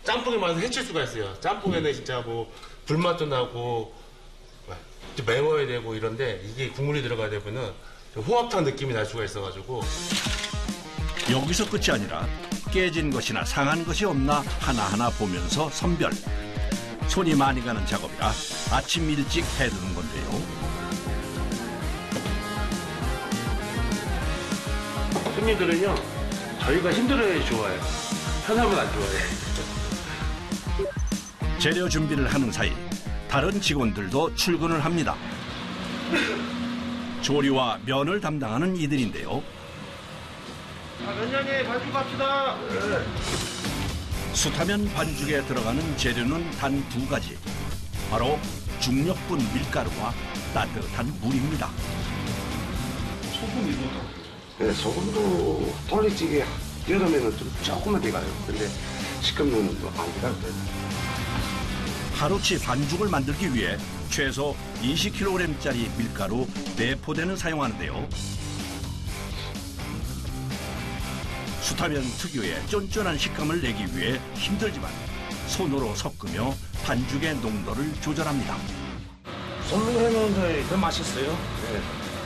짬뽕의 맛을 해칠 수가 있어요. 짬뽕에는 진짜 뭐 불맛도 나고 좀 매워야 되고 이런데 이게 국물이 들어가야 되면은 좀 홍합탕 느낌이 날 수가 있어가지고. 여기서 끝이 아니라 깨진 것이나 상한 것이 없나 하나하나 보면서 선별. 손이 많이 가는 작업이라 아침 일찍 해두는 건데요. 손님들은요, 저희가 힘들어야 좋아해요. 편하면 안 좋아해요. 재료 준비를 하는 사이 다른 직원들도 출근을 합니다. 조리와 면을 담당하는 이들인데요. 면장님 반죽 갑시다. 숯하면 반죽에 들어가는 재료는 단 두 가지. 바로 중력분 밀가루와 따뜻한 물입니다. 소금이도? 네, 소금도 돌리찌개 여름에는 좀 조금만 들어가요. 근데 식감은 안 들어가요. 하루치 반죽을 만들기 위해 최소 20kg짜리 밀가루 4포대는 사용하는데요. 숯하면 특유의 쫀쫀한 식감을 내기 위해 힘들지만 손으로 섞으며 반죽의 농도를 조절합니다. 손으로 해놓은 더 맛있어요. 네.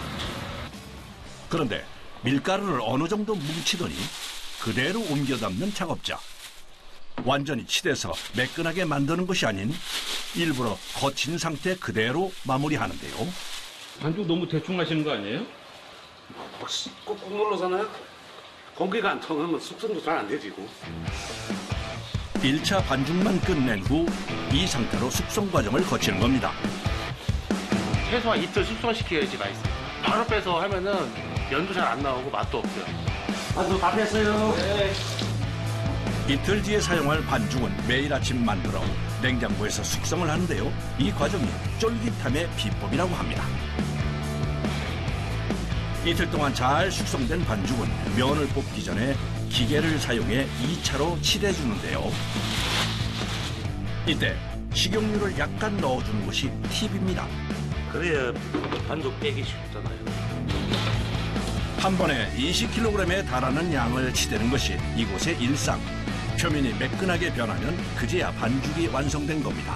그런데 밀가루를 어느 정도 뭉치더니 그대로 옮겨 담는 작업자. 완전히 치대서 매끈하게 만드는 것이 아닌 일부러 거친 상태 그대로 마무리하는데요. 반죽 너무 대충 하시는 거 아니에요? 꾹꾹 눌러서는 공기가 안 통하면 숙성도 잘 안 되지고. 1차 반죽만 끝낸 후 이 상태로 숙성 과정을 거치는 겁니다. 최소한 이틀 숙성시켜야지 맛있어요. 바로 빼서 하면은 면도 잘 안 나오고 맛도 없어요. 아주 다 됐어요. 네. 이틀 뒤에 사용할 반죽은 매일 아침 만들어 냉장고에서 숙성을 하는데요. 이 과정이 쫄깃함의 비법이라고 합니다. 이틀 동안 잘 숙성된 반죽은 면을 뽑기 전에 기계를 사용해 2차로 칠해주는데요. 이때 식용유를 약간 넣어주는 것이 팁입니다. 그래야 반죽 빼기 쉽잖아요. 한 번에 20kg에 달하는 양을 치대는 것이 이곳의 일상. 표면이 매끈하게 변하면 그제야 반죽이 완성된 겁니다.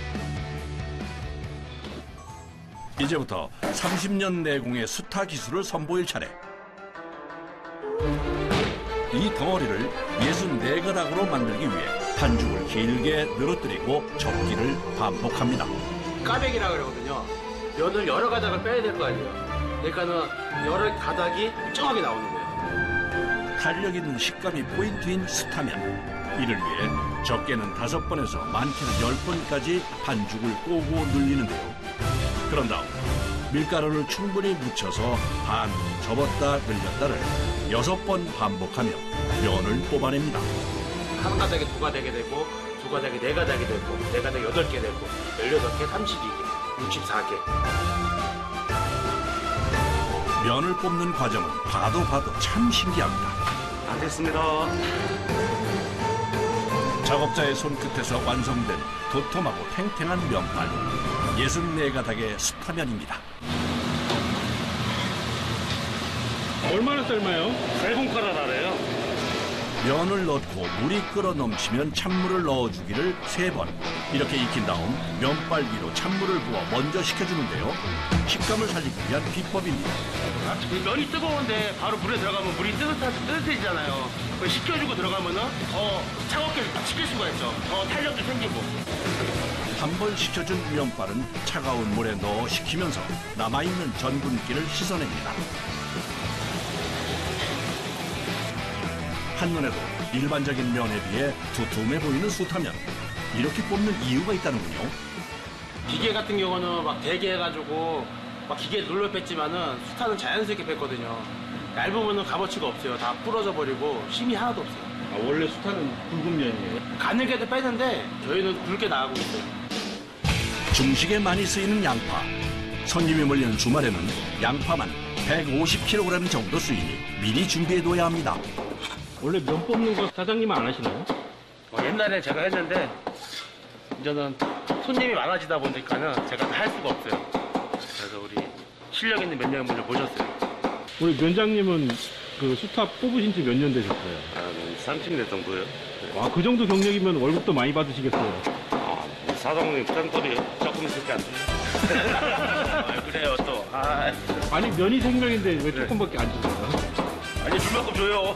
이제부터 30년 내공의 수타 기술을 선보일 차례. 이 덩어리를 64가닥으로 만들기 위해 반죽을 길게 늘어뜨리고 접기를 반복합니다. 까백이라 그러거든요. 면을 여러 가닥을 빼야 될 거 아니에요. 그러니까는 여러 가닥이 일정하게 나오는 거예요. 탄력 있는 식감이 포인트인 수타면. 이를 위해 적게는 5번에서 많게는 10번까지 반죽을 꼬고 늘리는데요. 그런 다음 밀가루를 충분히 묻혀서 반 접었다 늘렸다를 6번 반복하며 면을 뽑아냅니다. 한 가닥에 2가닥이 되고, 2가닥에 4가닥이 되고, 4가닥에 8개 되고, 18개, 32개, 64개. 면을 뽑는 과정은 봐도 참 신기합니다. 다 됐습니다. 작업자의 손끝에서 완성된 도톰하고 탱탱한 면발. 64가닥의 수타면입니다. 얼마나 삶아요? 8분가락 알아요. 면을 넣고 물이 끓어 넘치면 찬물을 넣어주기를 3번. 이렇게 익힌 다음 면발 위로 찬물을 부어 먼저 식혀주는데요. 식감을 살리기 위한 비법입니다. 면이 뜨거운데 바로 물에 들어가면 물이 뜨뜻해지잖아요. 그걸 식혀주고 들어가면은 차갑게 식힐 수가 있죠. 탄력도 생기고. 한 번 식혀준 면발은 차가운 물에 넣어 식히면서 남아있는 전분기를 씻어냅니다. 한눈에도 일반적인 면에 비해 두툼해 보이는 수타면. 이렇게 뽑는 이유가 있다는군요. 기계 같은 경우는 막 대게 해가지고 막 기계에 눌러 뺐지만은 수타는 자연스럽게 뺐거든요. 얇으면은 값어치가 없어요. 다 부러져 버리고 힘이 하나도 없어요. 아, 원래 수타는 굵은 면이에요? 가늘게도 빼는데 저희는 굵게 나가고 있어요. 중식에 많이 쓰이는 양파. 손님이 몰리는 주말에는 양파만 150kg 정도 쓰이니 미리 준비해둬야 합니다. 원래 면 뽑는 거 사장님 안 하시나요? 옛날에 제가 했는데 이제는 손님이 많아지다 보니까는 제가 다 할 수가 없어요. 그래서 우리 실력 있는 면장분을 모셨어요. 우리 면장님은 그 수탑 뽑으신 지 몇 년 되셨어요? 한 30년 정도요. 와, 그 정도 경력이면 월급도 많이 받으시겠어요? 사장님 짠돌이요. 조금 있을게 안 돼요. 그래요 또. 아니, 면이 생명인데 왜 조금밖에 안 주세요? 아니 줄만큼 줘요.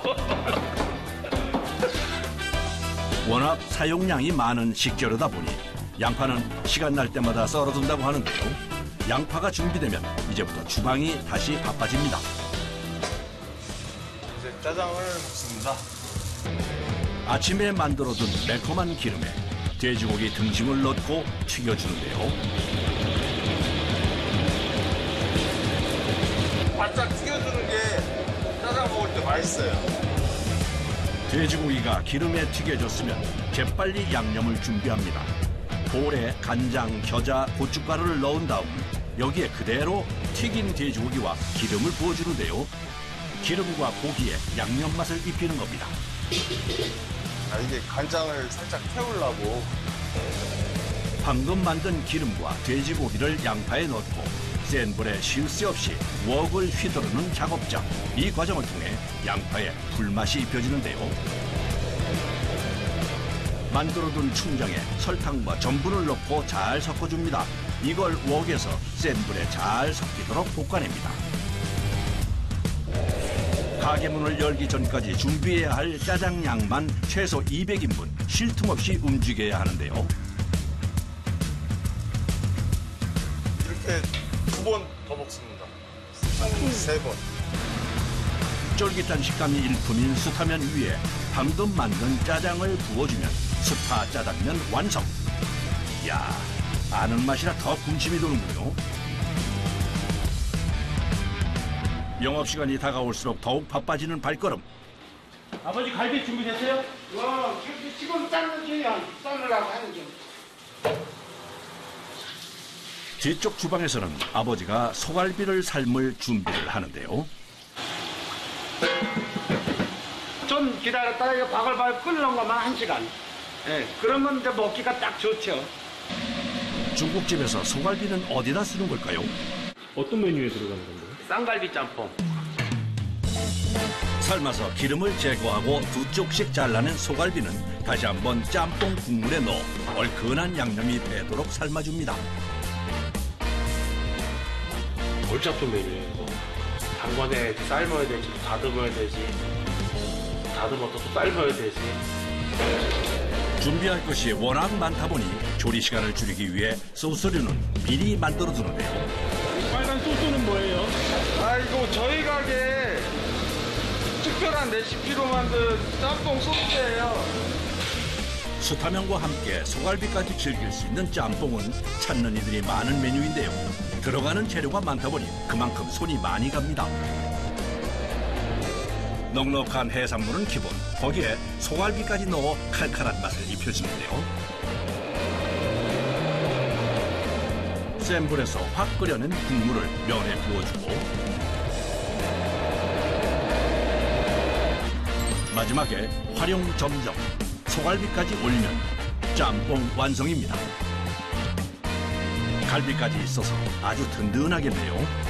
워낙 사용량이 많은 식재료다 보니 양파는 시간 날 때마다 썰어둔다고 하는데요. 양파가 준비되면 이제부터 주방이 다시 바빠집니다. 이제 짜장을 먹습니다. 아침에 만들어둔 매콤한 기름에 돼지고기 등심을 넣고 튀겨주는데요. 바짝 튀겨주는 게 짜장 먹을 때 맛있어요. 돼지고기가 기름에 튀겨졌으면 재빨리 양념을 준비합니다. 볼에 간장, 겨자, 고춧가루를 넣은 다음 여기에 그대로 튀긴 돼지고기와 기름을 부어주는데요. 기름과 고기에 양념 맛을 입히는 겁니다. 이게 간장을 살짝 태우려고. 방금 만든 기름과 돼지고기를 양파에 넣고 센 불에 쉴 새 없이 웍을 휘두르는 작업장. 이 과정을 통해 양파에 불맛이 입혀지는데요. 만들어둔 춘장에 설탕과 전분을 넣고 잘 섞어줍니다. 이걸 웍에서 센 불에 잘 섞이도록 볶아냅니다. 가게 문을 열기 전까지 준비해야 할 짜장량만 최소 200인분 쉴 틈 없이 움직여야 하는데요. 이렇게 2번 더 먹습니다. 한 3번. 쫄깃한 식감이 일품인 수타면 위에 방금 만든 짜장을 부어주면 수타 짜장면 완성. 이야, 아는 맛이라 더 군침이 도는군요. 영업시간이 다가올수록 더욱 바빠지는 발걸음. 아버지 갈비 준비됐어요? 지금 자르는 중이야. 자르려고 하는 중. 뒤쪽 주방에서는 아버지가 소갈비를 삶을 준비를 하는데요. 좀 기다렸다가 이거 바글바글 끓는 것만 1시간. 예, 그러면 이제 먹기가 딱 좋죠. 중국집에서 소갈비는 어디다 쓰는 걸까요? 어떤 메뉴에 들어가는 건가요? 쌍갈비 짬뽕. 삶아서 기름을 제거하고 두 쪽씩 잘라낸 소갈비는 다시 한번 짬뽕 국물에 넣어 얼큰한 양념이 배도록 삶아줍니다. 골짜품 메뉴예요. 이거. 단번에 삶아야 되지, 다듬어야 되지, 다듬었다 또 삶아야 되지. 준비할 것이 워낙 많다 보니 조리 시간을 줄이기 위해 소스류는 미리 만들어두는데요. 빨간 소스는 뭐예요? 이거 저희 가게 특별한 레시피로 만든 짬뽕 소스예요. 수타면과 함께 소갈비까지 즐길 수 있는 짬뽕은 찾는 이들이 많은 메뉴인데요. 들어가는 재료가 많다 보니 그만큼 손이 많이 갑니다. 넉넉한 해산물은 기본, 거기에 소갈비까지 넣어 칼칼한 맛을 입혀주는데요. 센 불에서 확 끓여낸 국물을 면에 부어주고 마지막에 활용점정, 소갈비까지 올리면 짬뽕 완성입니다. 갈비까지 있어서 아주 든든하겠네요.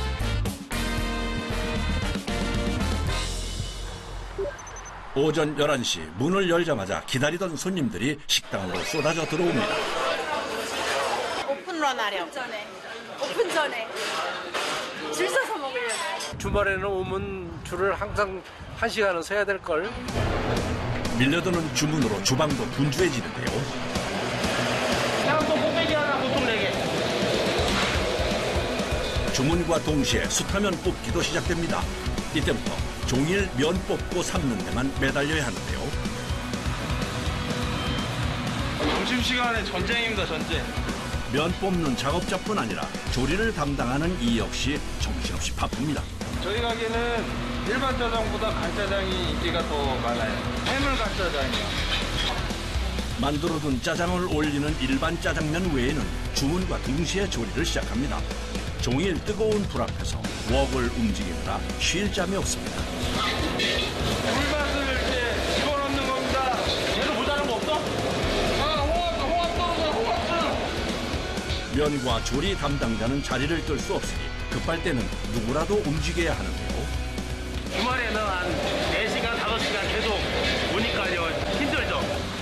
오전 11시 문을 열자마자 기다리던 손님들이 식당으로 쏟아져 들어옵니다. 오픈런 하려고. 오픈 전에. 줄 서서 먹으려고. 주말에는 오면 줄을 항상 1시간은 서야 될걸. 밀려드는 주문으로 주방도 분주해지는데요. 짬뽕 곱빼기 하나 보통 4개. 주문과 동시에 숯하면 뽑기도 시작됩니다. 이때부터 종일 면 뽑고 삶는 데만 매달려야 하는데요. 점심시간에 전쟁입니다, 전쟁. 면 뽑는 작업자뿐 아니라 조리를 담당하는 이 역시 정신없이 바쁩니다. 저희 가게는 일반 짜장보다 간짜장이 인기가 더 많아요. 해물 간짜장이요. 만들어둔 짜장을 올리는 일반 짜장면 외에는 주문과 동시에 조리를 시작합니다. 종일 뜨거운 불 앞에서 웍을 움직이느라 쉴 잠이 없습니다. 물맛을 이렇게 집어넣는 겁니다. 얘도 모자란 거 없어? 홍합 떨어져요, 홍합. 면과 조리 담당자는 자리를 뜰 수 없으니 급할 때는 누구라도 움직여야 하는데요. 주말에는 한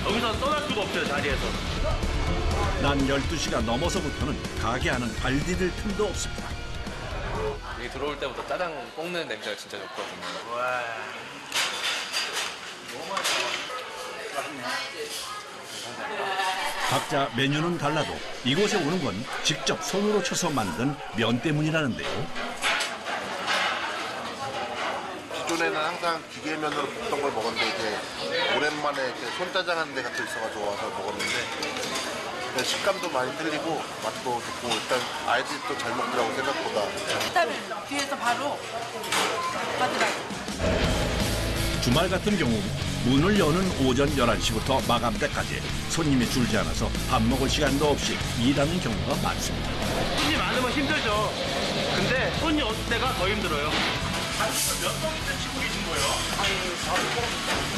여기서 떠날 수가 없어요, 자리에서. 낮 12시가 넘어서부터는 가게 안은 발 디딜 틈도 없습니다. 여기 들어올 때부터 짜장 볶는 냄새가 진짜 좋거든요. 각자 메뉴는 달라도 이곳에 오는 건 직접 손으로 쳐서 만든 면 때문이라는데요. 기존에는 항상 기계면으로 볶던 걸 먹었는데 이제 오랜만에 이렇게 손짜장 하는 데가 또 있어가지고 와서 먹었는데 식감도 많이 틀리고 맛도 좋고 일단 아이들이 또 잘 먹더라고 생각보다. 그다음에 뒤에서 바로 가더라고. 주말 같은 경우 문을 여는 오전 11시부터 마감때까지 손님이 줄지 않아서 밥 먹을 시간도 없이 일하는 경우가 많습니다. 손님 많으면 힘들죠. 근데 손님 없을 때가 더 힘들어요. 몇 번째 치고 계신 거예요?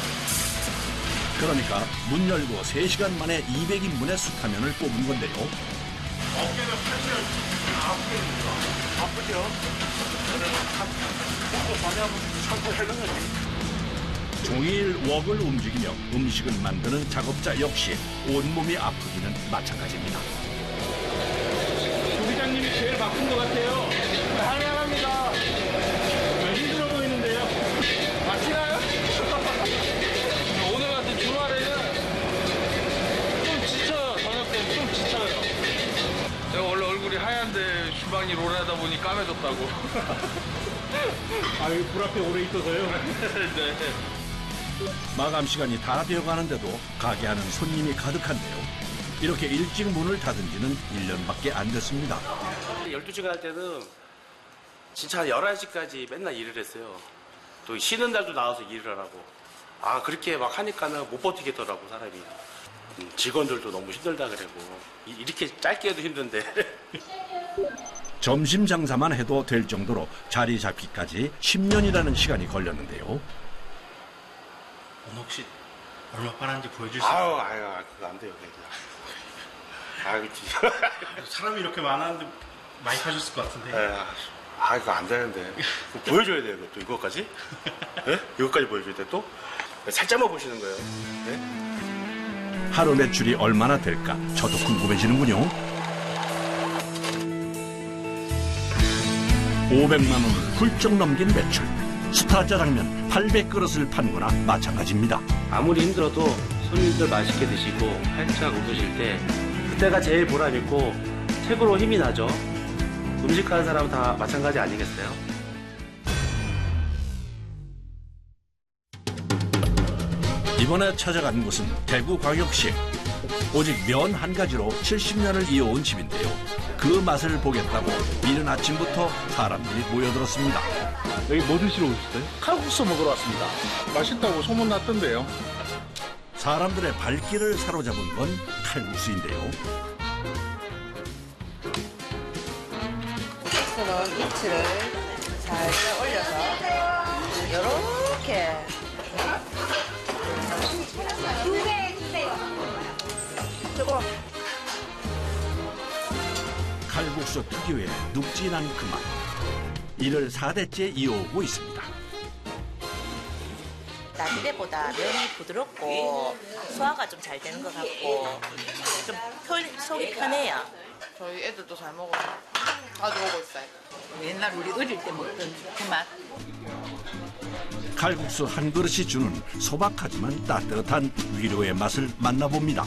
그러니까 문 열고 3시간 만에 200인분의 숯라면을 뽑은 건데요. 어깨는 팔찌를 아프겠는데요? 아프죠? 먹고 밤에 한번 참고 하는 거지. 종일 웍을 움직이며 음식을 만드는 작업자 역시 온몸이 아프기는 마찬가지입니다. 부기장님이 제일 바쁜 것 같아요. 환영합니다. 힘들어 보이는데요. 아시나요? 오늘 같은 주말에는 좀 지쳐요. 저녁 때는 좀 지쳐요. 제가 원래 얼굴이 하얀데 주방이 롤하다 보니 까매졌다고. 아유, 불 앞에 오래 있어서요. 네. 마감 시간이 다 되어가는데도 가게 안은 손님이 가득한데요. 이렇게 일찍 문을 닫은 지는 1년밖에 안 됐습니다. 12시간 할 때는 진짜 한 11시까지 맨날 일을 했어요. 또 쉬는 날도 나와서 일을 하라고. 아, 그렇게 막 하니까는 못 버티겠더라고, 사람이. 직원들도 너무 힘들다 그러고. 이렇게 짧게 해도 힘든데. 점심 장사만 해도 될 정도로 자리 잡기까지 10년이라는 시간이 걸렸는데요. 오늘 혹시 얼마 팔았는지 보여줄 수 있어요? 아유, 그거 안 돼요, 그냥. 아유, 사람이 이렇게 많았는데 많이 파셨을 것 같은데. 그거 안 되는데. 그거 보여줘야 돼요, 또 이거까지? 네? 이거까지 보여줘야 돼, 또? 살짝만 보시는 거예요. 네? 하루 매출이 얼마나 될까 저도 궁금해지는군요. 500만 원을 훌쩍 넘긴 매출. 스타 짜장면 800그릇을 판 거나 마찬가지입니다. 아무리 힘들어도 손님들 맛있게 드시고 활짝 웃으실 때 그때가 제일 보람있고 최고로 힘이 나죠. 음식하는 사람은 다 마찬가지 아니겠어요? 이번에 찾아간 곳은 대구광역시. 오직 면 한 가지로 70년을 이어온 집인데요. 그 맛을 보겠다고 이른 아침부터 사람들이 모여들었습니다. 여기 뭐 드시러 오셨어요? 칼국수 먹으러 왔습니다. 맛있다고 소문났던데요. 사람들의 발길을 사로잡은 건 칼국수인데요. 국수는 이치를 살짝 올려서 요렇게 뜨거워. 칼국수 특유의 눅진한 그 맛. 이를 4대째 이어오고 있습니다. 다른 데보다 면이 부드럽고 소화가 좀 잘 되는 것 같고 좀 속이 편해요. 저희 애들도 잘 먹어요. 자주 오고 있어요. 옛날 우리 어릴 때 먹던 그 맛. 칼국수 한 그릇이 주는 소박하지만 따뜻한 위로의 맛을 만나봅니다.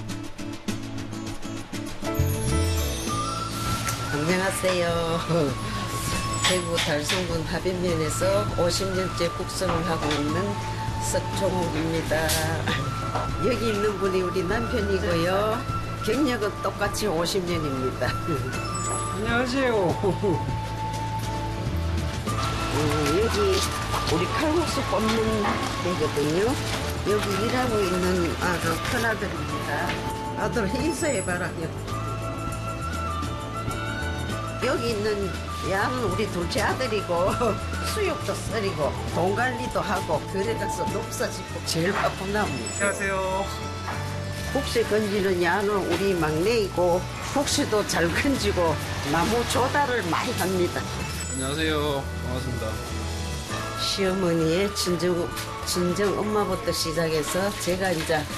안녕하세요. 대구 달성군 하빈면에서 50년째 국수를 하고 있는 석종욱입니다. 여기 있는 분이 우리 남편이고요. 경력은 똑같이 50년입니다. 안녕하세요. 여기 우리 칼국수 꽂는 데거든요. 여기 일하고 있는 아들 큰아들입니다. 아들 인사해봐라요. 여기 있는 양은 우리 둘째 아들이고 수육도 썰이고 돈 관리도 하고 거래 가서 농사 짓고 제일 바쁜 나무입니다. 안녕하세요. 국수 건지는 양은 우리 막내이고 국수도 잘 건지고 나무 조달을 많이 합니다. 안녕하세요. 반갑습니다. 시어머니의 친정 엄마부터 시작해서 제가 이제